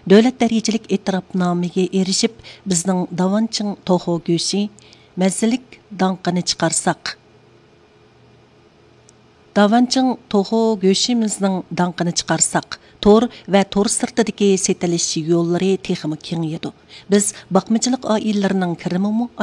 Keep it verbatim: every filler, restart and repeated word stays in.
Dövlət dərəcəlik etirafnaməyə erişib, bizning Davançing toxu go'shi мәззілік даңқыны чықарсақ. Davançing toxu go'shimizning dаңқыны чықарсақ, tor va tor sirtidagi setilish yo'llari texmi kengayadi. Biz baqmachiliq oilalarining kirimi